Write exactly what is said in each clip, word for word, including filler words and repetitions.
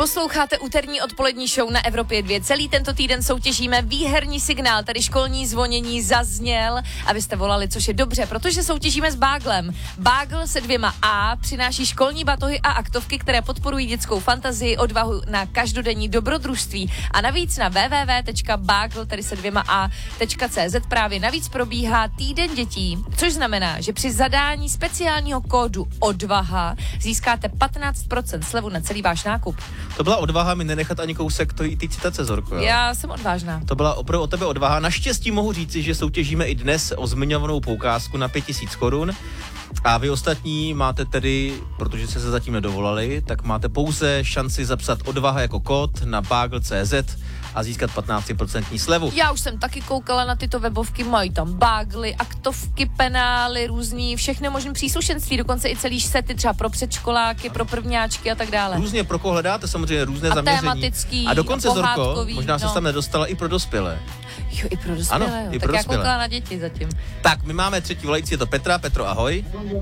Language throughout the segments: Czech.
Posloucháte úterní odpolední show na Evropě dva. Celý tento týden soutěžíme výherní signál, tedy školní zvonění zazněl, abyste volali, což je dobře, protože soutěžíme s Báglem. Bágl se dvěma A přináší školní batohy a aktovky, které podporují dětskou fantazii, odvahu na každodenní dobrodružství. A navíc na w w w tečka bagl, tedy se dvěma a tečka c z právě navíc probíhá týden dětí, což znamená, že při zadání speciálního kódu odvaha získáte patnáct procent slevu na celý váš nákup. To byla odvaha mi nenechat ani kousek ty citace, Zorko. Jo? Já jsem odvážná. To byla opravdu od tebe odvaha. Naštěstí mohu říci, že soutěžíme i dnes o zmiňovanou poukázku na pět tisíc korun. A vy ostatní máte tedy, protože jste se zatím nedovolali, tak máte pouze šanci zapsat odvaha jako kód na bagl tečka c z a získat patnáct procent slevu. Já už jsem taky koukala na tyto webovky, mají tam bagly, aktovky, penály, různý, všechny možné příslušenství, dokonce i celý sety třeba pro předškoláky, pro prvňáčky a tak dále. Různě pro koho hledáte, samozřejmě různé a zaměření. Tématický, a dokonce, a Zorko, možná no. se tam nedostala i pro dospělé. Jo, i pro dospělé, ano, jo. i Tak pro já dospělé. koukala na děti zatím. Tak, my máme třetí volající, je to Petra. Petro, ahoj.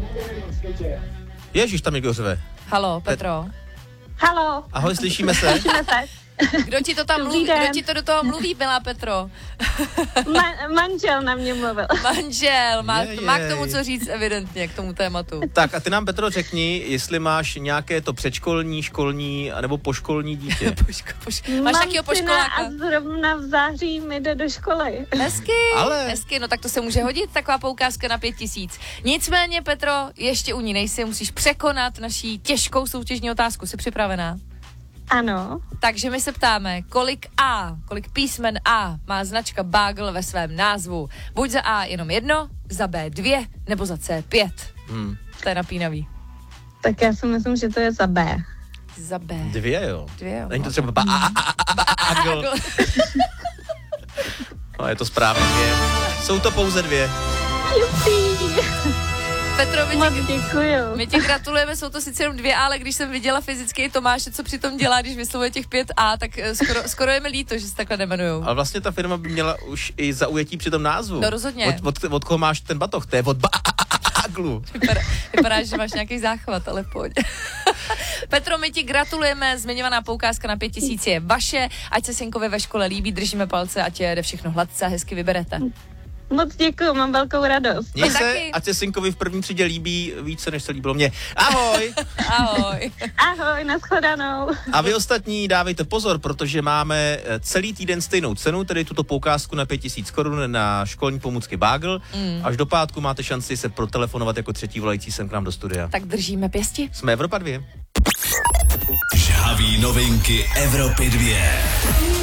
Ježíš, tam někdo řve. Halo, Petro. Halo. Ahoj, slyšíme se? Slyšíme se. Kdo ti to tam mluví, kdo ti to do toho mluví, milá Petro? Ma- manžel na mě mluvil. Manžel, má, Jej, má k jej. tomu co říct evidentně, k tomu tématu. Tak a ty nám, Petro, řekni, jestli máš nějaké to předškolní, školní, anebo poškolní dítě. Poško, poško. Máš Mám nějakýho syna poškoláka? a zrovna v září mi jde do školy. Hezky, Ale- hezky, no tak to se může hodit, taková poukázka na pět tisíc. Nicméně, Petro, ještě u ní nejsi, musíš překonat naší těžkou soutěžní otázku. Jsi připravená? Ano. Takže my se ptáme, kolik A, kolik písmen A má značka Bagl ve svém názvu. Buď za A jenom jedno, za B dvě, nebo za C pět. Hmm. To je napínavý. Tak já si myslím, že to je za B. Za B. Dvě, jo. Dvě, jo. Není to třeba ba- a- a- a- a- a- agl. No, je to správně dvě. Jsou to pouze dvě. Jupi. Petro, my Moc ti, děkuju. my ti gratulujeme, jsou to sice jenom dvě, ale když jsem viděla fyzicky Tomáše, co přitom dělá, když vyslovuje těch pět A, tak eh, skoro, skoro je mi líto, že se takhle nemenujou. Ale vlastně ta firma by měla už i zaujetí při tom názvu. No rozhodně. Od, od, od koho máš ten batoh? To je od ba- a- a- a- aglu. Vypadá, vypadá, že máš nějaký záchvat, ale pojď. Petro, my ti gratulujeme, zmiňovaná poukázka na pět tisíc je vaše, ať se synkovi ve škole líbí, držíme palce, ať je jde všechno hladce a hezky vyberete. Moc děkuju, mám velkou radost. Měj My se, taky. ať se synkovi v první třídě líbí více, než se líbilo mně. Ahoj! Ahoj. Ahoj, nashledanou. A vy ostatní dávejte pozor, protože máme celý týden stejnou cenu, tedy tuto poukázku na pět tisíc korun na školní pomůcky Bagl. Mm. Až do pátku máte šanci se protelefonovat jako třetí volající sem k nám do studia. Tak držíme pěsti. Jsme Evropa dva. Žhaví novinky Evropy dva.